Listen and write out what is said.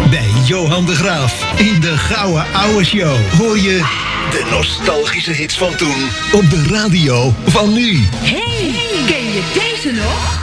Bij Johan de Graaf in de Gouden Ouwe Show hoor je de nostalgische hits van toen op de radio van nu. Hey, ken je deze nog?